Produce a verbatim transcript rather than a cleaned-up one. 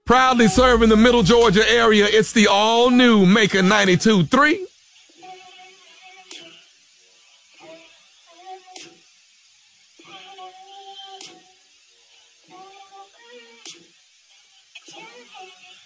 Proudly serving the Middle Georgia area, it's the all-new Maker ninety-two point three.